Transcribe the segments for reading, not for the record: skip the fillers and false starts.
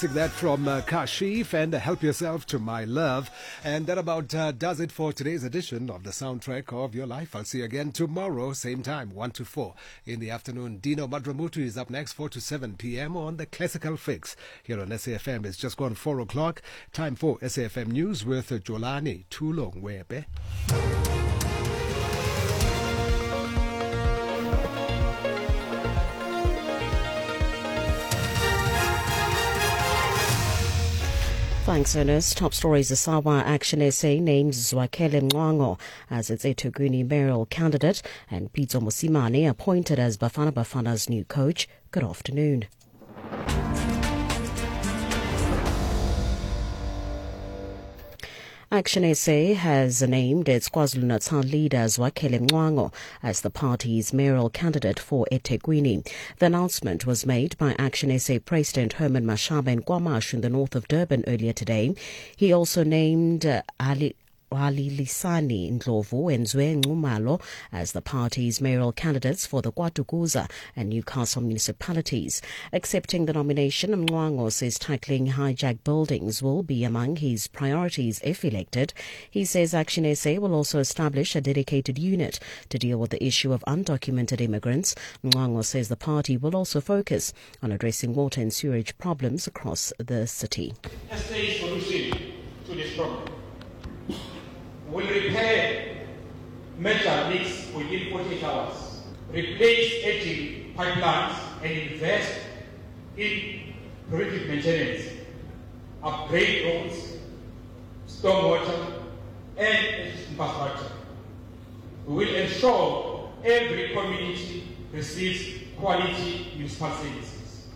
That from Kashif and Help Yourself to My Love. And that about does it for today's edition of the Soundtrack of Your Life. I'll see you again tomorrow, same time, 1 to 4 in the afternoon. Dino Madramutu is up next, 4 to 7 p.m. on the Classical Fix here on SAFM. It's just gone 4 o'clock. Time for SAFM News with Jolani Tulongwebe. Thanks, Ernest. Top stories. The Sawa Action SA names Zwakele Mwango as its eThekwini mayoral candidate and Pitso Mosimane appointed as Bafana Bafana's new coach. Good afternoon. Action SA has named its KwaZulu-Natal leader Zwakele Mwango as the party's mayoral candidate for eThekwini. The announcement was made by Action SA President Herman Mashaba in KwaMashu in the north of Durban earlier today. He also named Lisani Ndlovu and Zwe Ngumalo as the party's mayoral candidates for the KwaDukuza and Newcastle municipalities. Accepting the nomination, Mwango says tackling hijacked buildings will be among his priorities if elected. He says Action SA will also establish a dedicated unit to deal with the issue of undocumented immigrants. Mwango says the party will also focus on addressing water and sewerage problems across the city. SA's solution to this problem will repair major leaks within 48 hours, replace aging pipelines, and invest in preventive maintenance, upgrade roads, stormwater, and infrastructure. We will ensure every community receives quality municipal services.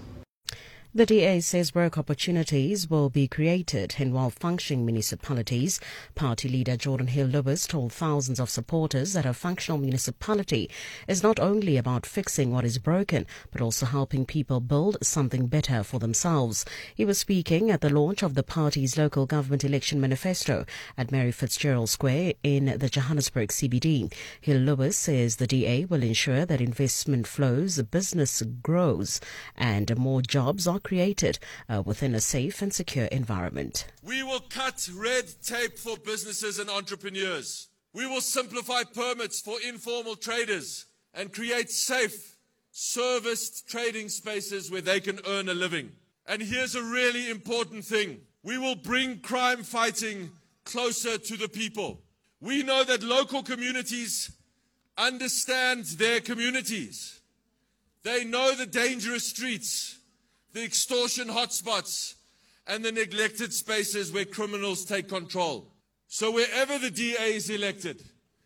The DA says work opportunities will be created in well-functioning municipalities. Party leader Jordan Hill-Lewis told thousands of supporters that a functional municipality is not only about fixing what is broken, but also helping people build something better for themselves. He was speaking at the launch of the party's local government election manifesto at Mary Fitzgerald Square in the Johannesburg CBD. Hill-Lewis says the DA will ensure that investment flows, business grows, and more jobs are created within a safe and secure environment. We will cut red tape for businesses and entrepreneurs. We will simplify permits for informal traders and create safe, serviced trading spaces where they can earn a living. And here's a really important thing. We will bring crime fighting closer to the people. We know that local communities understand their communities. They know the dangerous streets, the extortion hotspots, and the neglected spaces where criminals take control. So wherever the DA is elected,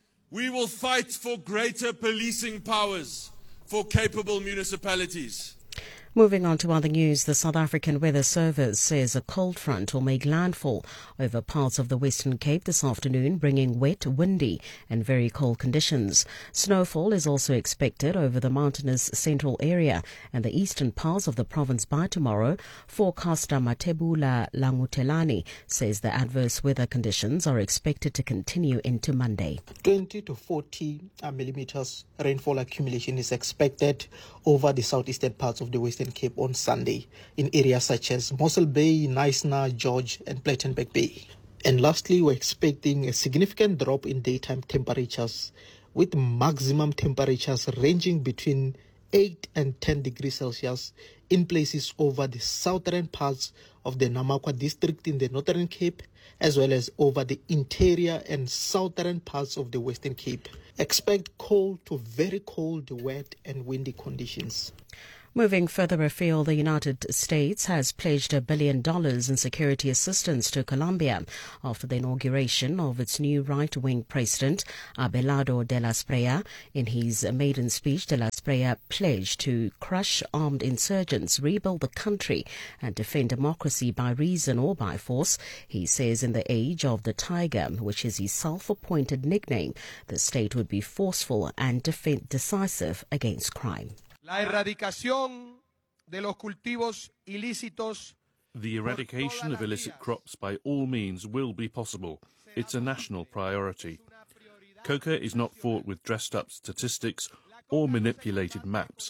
we will fight for greater policing powers for capable municipalities. Moving on to other news, the South African Weather Service says a cold front will make landfall over parts of the Western Cape this afternoon, bringing wet, windy and very cold conditions. Snowfall is also expected over the mountainous central area and the eastern parts of the province by tomorrow. Forecaster Matebula Langutelani says the adverse weather conditions are expected to continue into Monday. 20 to 40 millimeters rainfall accumulation is expected over the southeastern parts of the Western Cape on Sunday in areas such as Mossel Bay, Knysna, George and Plettenberg Bay. And lastly, we're expecting a significant drop in daytime temperatures, with maximum temperatures ranging between 8 and 10 degrees Celsius in places over the southern parts of the Namakwa district in the Northern Cape, as well as over the interior and southern parts of the Western Cape. Expect cold to very cold, wet and windy conditions. Moving further afield, the United States has pledged $1 billion in security assistance to Colombia after the inauguration of its new right-wing president, Abelardo de la Espriella. In his maiden speech, de la Espriella pledged to crush armed insurgents, rebuild the country and defend democracy by reason or by force. He says in the age of the tiger, which is his self-appointed nickname, the state would be forceful and decisive against crime. La erradicación de los cultivos ilícitos. The eradication of illicit crops by all means will be possible. It's a national priority. Coca is not fought with dressed-up statistics or manipulated maps.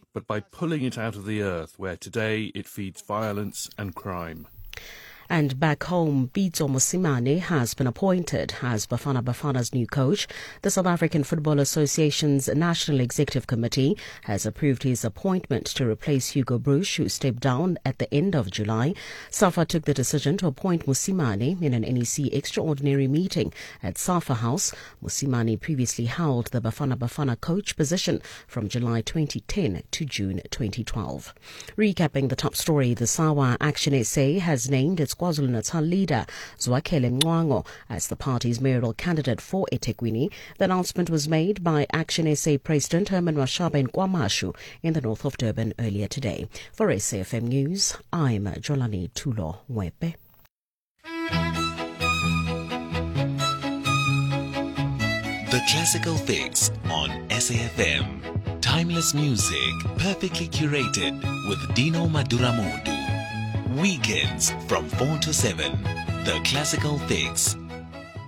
but by pulling it out of the earth, where today it feeds violence and crime. And back home, Pitso Mosimane has been appointed as Bafana Bafana's new coach. The South African Football Association's National Executive Committee has approved his appointment to replace Hugo Broos, who stepped down at the end of July. SAFA took the decision to appoint Mosimane in an NEC extraordinary meeting at SAFA House. Mosimane previously held the Bafana Bafana coach position from July 2010 to June 2012. Recapping the top story, the SAWA Action SA has named its KwaZulu-Natal leader Zwakele Mncwango as the party's mayoral candidate for eThekwini. The announcement was made by Action SA President Herman Mashaba in KwaMashu in the north of Durban earlier today. For SAFM News, I'm Jolani Tulo Wepe. The Classical Fix on SAFM. Timeless music, perfectly curated with Dino Maduramodu. Weekends from 4 to 7. The Classical Fix